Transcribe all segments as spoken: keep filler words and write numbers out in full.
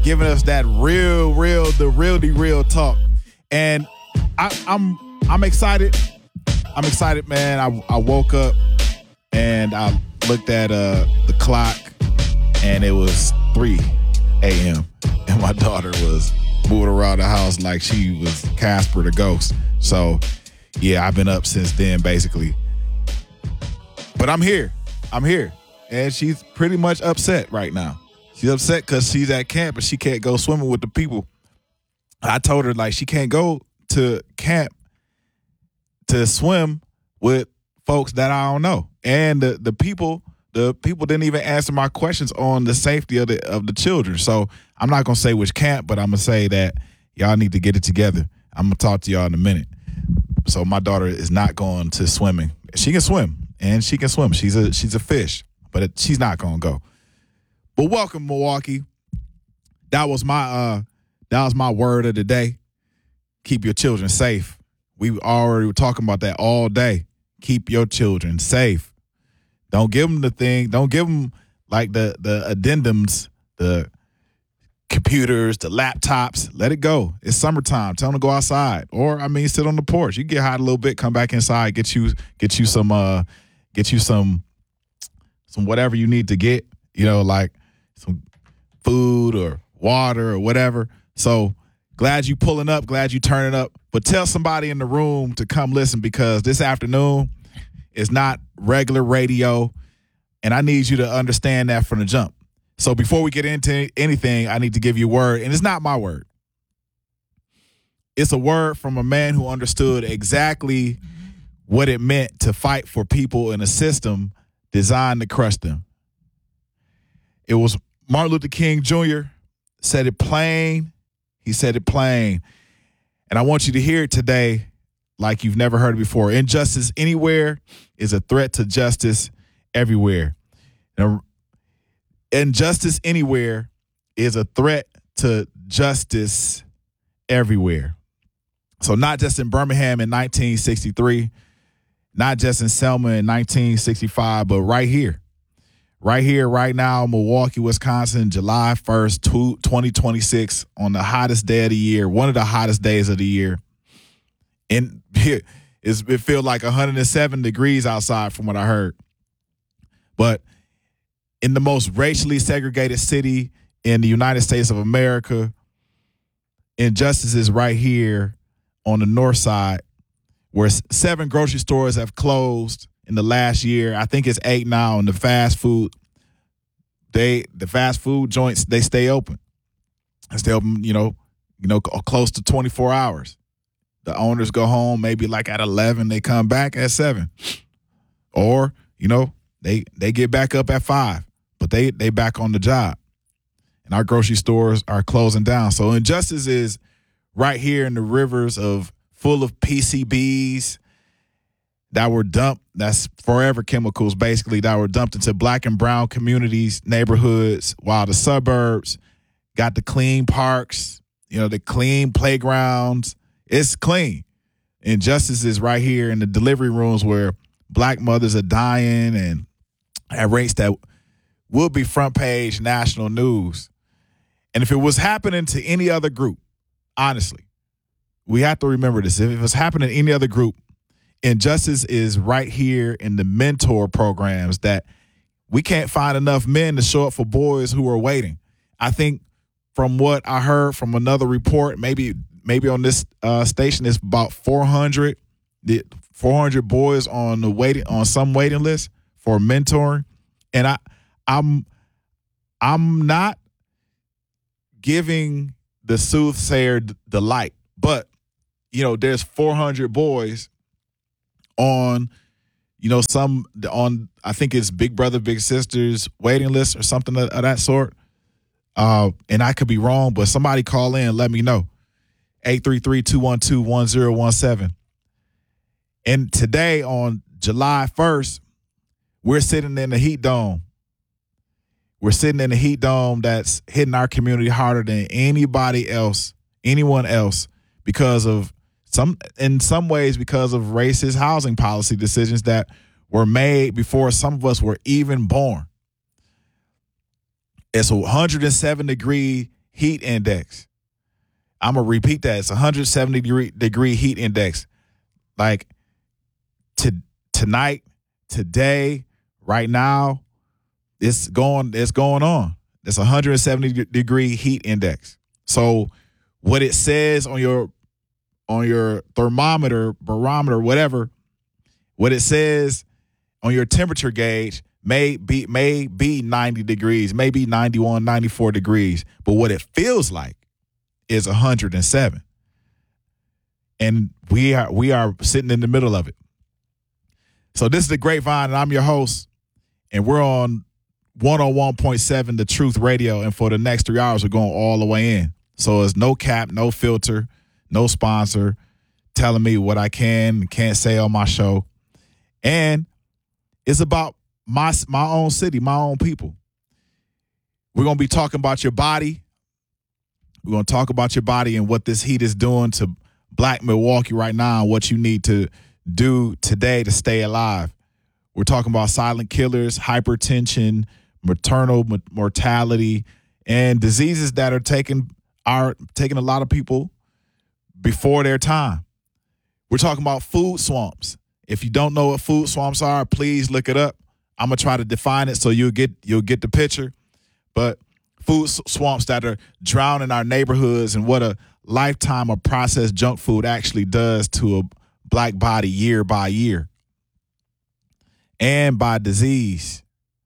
giving us that real, real, the real, the real talk. And I, I'm I'm excited. I'm excited, man. I, I woke up and I looked at uh, the clock, and it was three a.m. and my daughter was moving around the house like she was Casper the Ghost. So, yeah, I've been up since then, basically. But I'm here. I'm here. And she's pretty much upset right now. She's upset because she's at camp and she can't go swimming with the people. I told her, like, she can't go to camp to swim with folks that I don't know. And the, the people, the people didn't even answer my questions on the safety of the of the children. So I'm not going to say which camp, but I'm going to say that y'all need to get it together. I'm going to talk to y'all in a minute. So my daughter is not going to swimming. She can swim, and she can swim. She's a she's a fish, but it, she's not going to go. But welcome, Milwaukee. That was my uh, that was my word of the day. Keep your children safe. We already were talking about that all day. Keep your children safe. Don't give them the thing. Don't give them like the the addendums, the computers, the laptops. Let it go. It's summertime. Tell them to go outside, or I mean, sit on the porch. You get hot a little bit, come back inside, get you get you some uh, get you some some whatever you need to get. You know, like some food or water or whatever. So glad you pulling up. Glad you turning up. But tell somebody in the room to come listen, because this afternoon is not regular radio, and I need you to understand that from the jump. So before we get into anything, I need to give you a word, and it's not my word. It's a word from a man who understood exactly what it meant to fight for people in a system designed to crush them. It was Martin Luther King Junior Said it plain. He said it plain. And I want you to hear it today like you've never heard it before. Injustice anywhere is a threat to justice everywhere. Now, injustice anywhere is a threat to justice everywhere. So not just in Birmingham in nineteen sixty-three, not just in Selma in nineteen sixty-five, but right here. Right here, right now, Milwaukee, Wisconsin, July first, twenty twenty-six, on the hottest day of the year, one of the hottest days of the year. And it, it feels like one hundred seven degrees outside from what I heard. But in the most racially segregated city in the United States of America, injustice is right here on the north side, where seven grocery stores have closed in the last year. I think it's eight now. And the fast food, they the fast food joints, they stay open. They stay open, you know, you know, close to twenty-four hours. The owners go home maybe like at eleven. They come back at seven, or you know, they they get back up at five. But they they back on the job, and our grocery stores are closing down. So injustice is right here in the rivers of full of P C Bs that were dumped. That's forever chemicals, basically, that were dumped into black and brown communities, neighborhoods, while the suburbs got the clean parks, you know, the clean playgrounds. It's clean. Injustice is right here in the delivery rooms where black mothers are dying, and at rates that will be front page national news. And if it was happening to any other group, honestly, we have to remember this. If it was happening to any other group, injustice is right here in the mentor programs that we can't find enough men to show up for boys who are waiting. I think from what I heard from another report, maybe maybe on this uh, station, it's about four hundred, the four hundred boys on the waiting on some waiting list for mentoring. And I I'm I'm not giving the soothsayer the light, but you know, there's four hundred boys on, you know, some on, I think it's Big Brother, Big Sisters waiting list or something of, of that sort. Uh, and I could be wrong, but somebody call in and let me know. eight three three, two one two, one zero one seven. And today on July first, we're sitting in the heat dome. We're sitting in the heat dome that's hitting our community harder than anybody else, anyone else, because of some, in some ways, because of racist housing policy decisions that were made before some of us were even born. It's a one hundred seven degree heat index. I'm going to repeat that. It's one hundred seventy degree, degree heat index. Like to, tonight, today, right now, it's going, it's going on. It's one hundred seventy degree heat index. So what it says on your on your thermometer, barometer, whatever, what it says on your temperature gauge may be may be ninety degrees, maybe ninety-one, ninety-four degrees, but what it feels like is one hundred seven. And we are we are sitting in the middle of it. So this is the Grapevine, and I'm your host, and we're on one oh one point seven The Truth Radio, and for the next three hours, we're going all the way in. So it's no cap, no filter, no sponsor telling me what I can and can't say on my show. And it's about my my own city, my own people. We're going to be talking about your body. We're going to talk about your body and what this heat is doing to Black Milwaukee right now and what you need to do today to stay alive. We're talking about silent killers, hypertension, maternal m- mortality, and diseases that are taking are taking a lot of people before their time. We're talking about food swamps. If you don't know what food swamps are, please look it up. I'm gonna try to define it so you'll get you'll get the picture. But food swamps that are drowning our neighborhoods and what a lifetime of processed junk food actually does to a Black body year by year and by disease.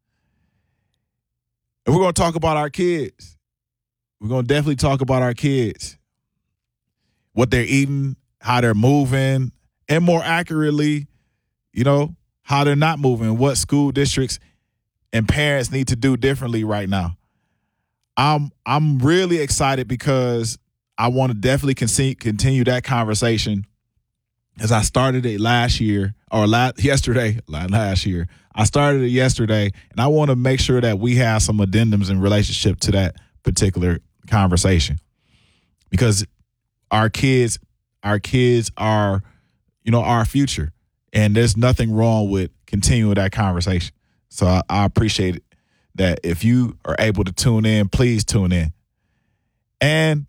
And we're going to talk about our kids. We're going to definitely talk about our kids, what they're eating, how they're moving, and more accurately, you know, how they're not moving, what school districts and parents need to do differently right now. I'm I'm really excited because I want to definitely con- continue that conversation. As I started it last year or last, yesterday, last year, I started it yesterday, and I want to make sure that we have some addendums in relationship to that particular conversation, because our kids, our kids are, you know, our future, and there's nothing wrong with continuing that conversation. So I, I appreciate it that if you are able to tune in, please tune in. And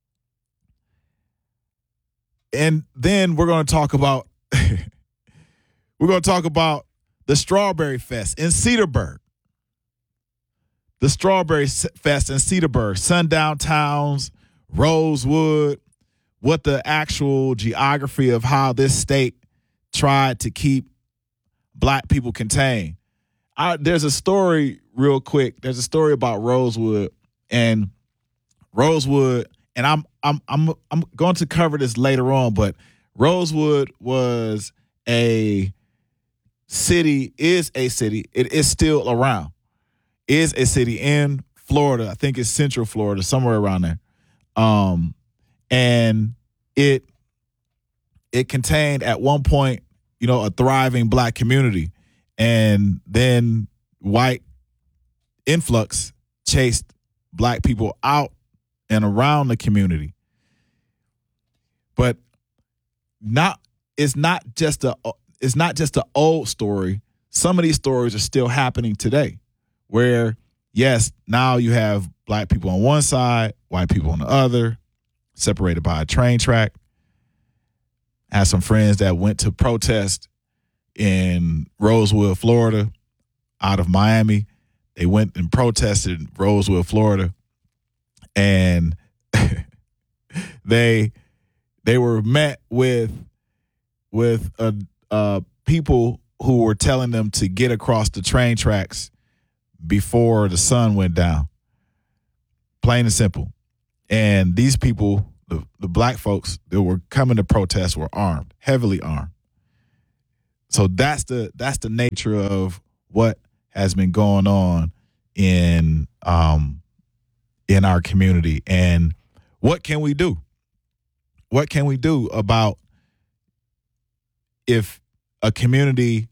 And then we're going to talk about we're going to talk about the Strawberry Fest in Cedarburg. The Strawberry Fest in Cedarburg, sundown towns, Rosewood, what the actual geography of how this state tried to keep Black people contained. I, there's a story real quick. There's a story about Rosewood and Rosewood. And I'm I'm I'm I'm going to cover this later on, but Rosewood was a city, is a city. It is still around. Is a city in Florida. I think it's Central Florida, somewhere around there. Um, and it it contained at one point, you know, a thriving Black community, and then white influx chased Black people out and around the community. But not it's not just a it's not just an old story. Some of these stories are still happening today, where yes, now you have Black people on one side, white people on the other, separated by a train track. I had some friends that went to protest in Rosewood, Florida, out of Miami. They went and protested in Rosewood, Florida. And they they were met with with uh, uh, people who were telling them to get across the train tracks before the sun went down. Plain and simple. And these people, the, the Black folks that were coming to protest, were armed, heavily armed. So that's the that's the nature of what has been going on in um. in our community. And what can we do? What can we do about if a community,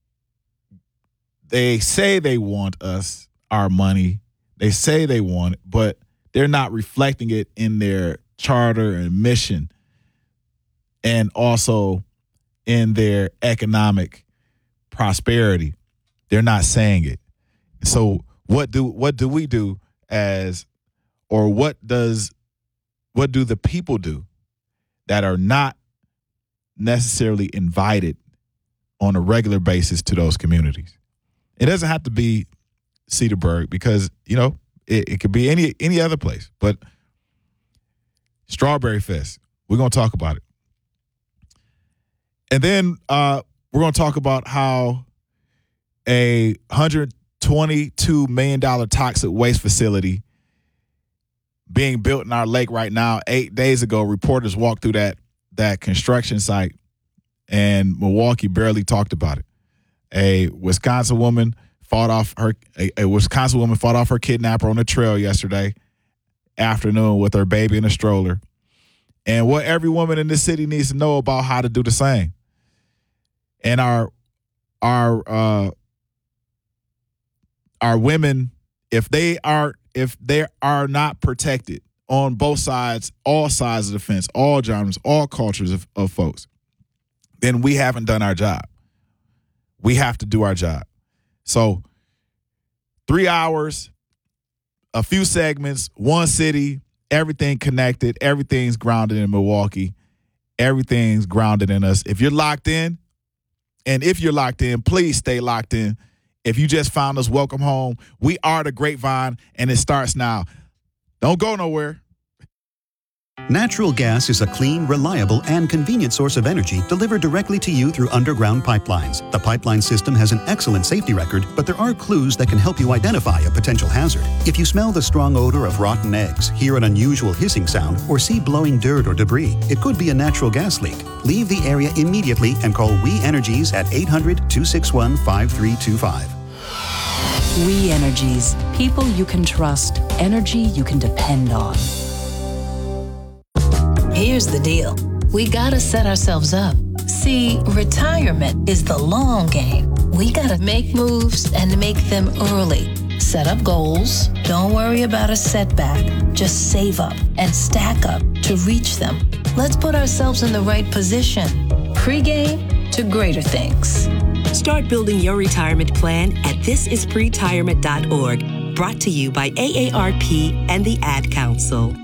they say they want us, our money, they say they want it, but they're not reflecting it in their charter and mission, and also in their economic prosperity. They're not saying it. So what do what do we do as or what does what do the people do that are not necessarily invited on a regular basis to those communities? It doesn't have to be Cedarburg because, you know, it, it could be any any other place. But Strawberry Fest, we're going to talk about it. And then uh, we're going to talk about how a one hundred twenty-two million dollars toxic waste facility being built in our lake right now. Eight days ago, reporters walked through that that construction site, and Milwaukee barely talked about it. A Wisconsin woman fought off her a, a Wisconsin woman fought off her kidnapper on the trail yesterday afternoon with her baby in a stroller. And what every woman in this city needs to know about how to do the same. And our our uh, our women, if they are if they are not protected on both sides, all sides of the fence, all genres, all cultures of, of folks, then we haven't done our job. We have to do our job. So three hours, a few segments, one city, everything connected, everything's grounded in Milwaukee, everything's grounded in us. If you're locked in, and if you're locked in, please stay locked in. If you just found us, welcome home. We are the Grapevine, and it starts now. Don't go nowhere. Natural gas is a clean, reliable, and convenient source of energy delivered directly to you through underground pipelines. The pipeline system has an excellent safety record, but there are clues that can help you identify a potential hazard. If you smell the strong odor of rotten eggs, hear an unusual hissing sound, or see blowing dirt or debris, it could be a natural gas leak. Leave the area immediately and call We Energies at eight hundred, two six one, five three two five. We Energies. People you can trust. Energy you can depend on. Here's the deal. We gotta set ourselves up. See, retirement is the long game. We gotta make moves and make them early. Set up goals. Don't worry about a setback. Just save up and stack up to reach them. Let's put ourselves in the right position. Pre-game to greater things. Start building your retirement plan at this is pretirement dot org. Brought to you by A A R P and the Ad Council.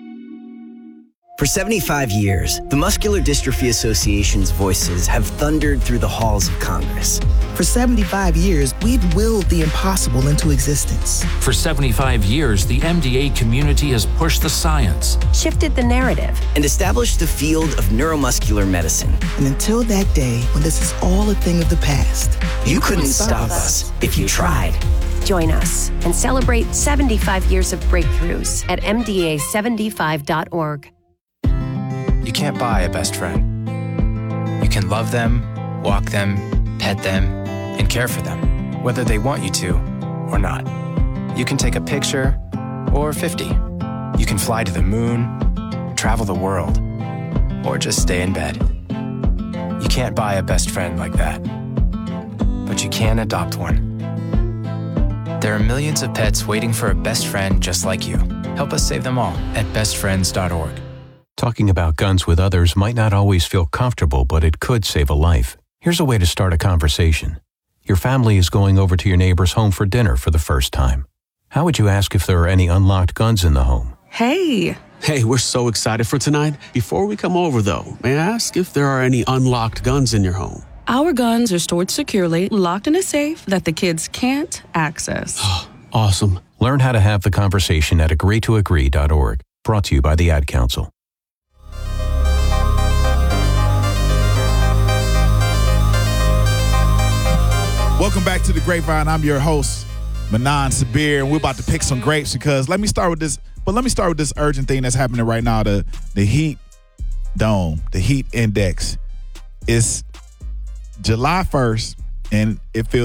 For seventy-five years, the Muscular Dystrophy Association's voices have thundered through the halls of Congress. For seventy-five years, we've willed the impossible into existence. For seventy-five years, the M D A community has pushed the science, shifted the narrative, and established the field of neuromuscular medicine. And until that day, when this is all a thing of the past, you, you couldn't, couldn't stop us if you tried. Join us and celebrate seventy-five years of breakthroughs at M D A seventy-five dot org. You can't buy a best friend. You can love them, walk them, pet them, and care for them, whether they want you to or not. You can take a picture or fifty. You can fly to the moon, travel the world, or just stay in bed. You can't buy a best friend like that, but you can adopt one. There are millions of pets waiting for a best friend just like you. Help us save them all at best friends dot org. Talking about guns with others might not always feel comfortable, but it could save a life. Here's a way to start a conversation. Your family is going over to your neighbor's home for dinner for the first time. How would you ask if there are any unlocked guns in the home? Hey! Hey, we're so excited for tonight. Before we come over, though, may I ask if there are any unlocked guns in your home? Our guns are stored securely, locked in a safe that the kids can't access. Awesome. Learn how to have the conversation at agree to agree dot org. Brought to you by the Ad Council. Welcome back to the Grapevine. I'm your host, Manan Sabir, and we're about to pick some grapes because let me start with this. But let me start with this urgent thing that's happening right now. The the heat dome, the heat index, is July first, and it feels